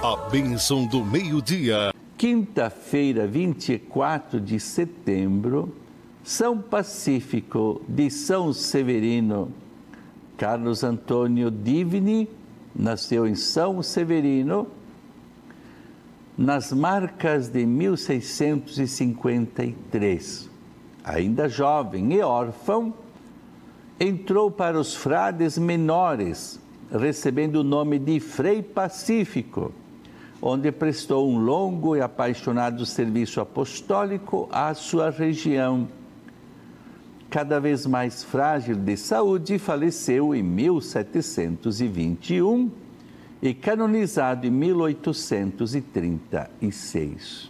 A bênção do meio-dia. Quinta-feira, 24 de setembro, São Pacífico de São Severino. Carlos Antônio Divini nasceu em São Severino, nas marcas de 1653. Ainda jovem e órfão, entrou para os frades menores, recebendo o nome de Frei Pacífico, onde prestou um longo e apaixonado serviço apostólico à sua região. Cada vez mais frágil de saúde, faleceu em 1721 e canonizado em 1836.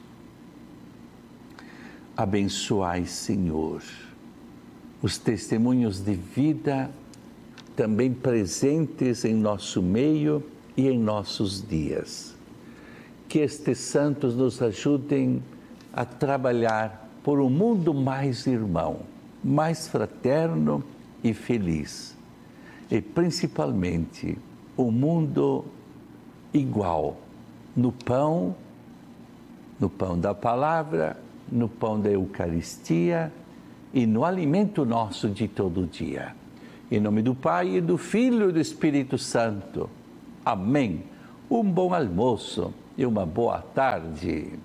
Abençoai, Senhor, os testemunhos de vida também presentes em nosso meio e em nossos dias. Que estes santos nos ajudem a trabalhar por um mundo mais irmão, mais fraterno e feliz. E principalmente um mundo igual no pão da palavra, no pão da Eucaristia e no alimento nosso de todo dia. Em nome do Pai, e do Filho e do Espírito Santo. Amém. Um bom almoço e uma boa tarde.